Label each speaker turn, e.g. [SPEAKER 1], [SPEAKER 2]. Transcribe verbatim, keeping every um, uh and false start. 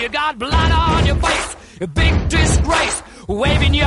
[SPEAKER 1] You got blood on your face, a big disgrace, waving your